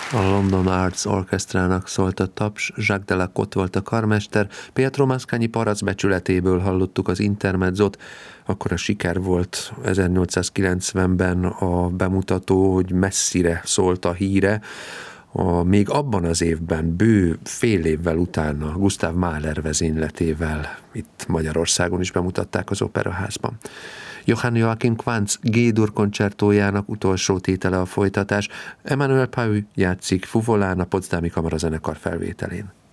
A London Arts Orchestrának szólt a taps, Jacques Delacote volt a karmester, Pietro Mascagni paraszbecsületéből hallottuk az intermezzot, akkor a siker volt 1890-ben a bemutató, hogy messzire szólt a híre. Még abban az évben, bő fél évvel utána Gustav Mahler vezényletével itt Magyarországon is bemutatták az Operaházban. Johann Joachim Quantz G-dur koncertójának utolsó tétele a folytatás. Emmanuel Pahu játszik fuvolán a Potsdami Kamarazenekar felvételén.